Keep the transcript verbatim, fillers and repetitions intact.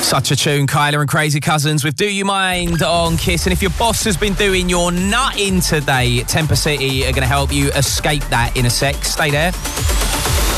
Such a tune, Kyla and Crazy Cousins with Do You Mind on Kiss. And if your boss has been doing your nutting today, Temper City are going to help you escape that in a sec. Stay there.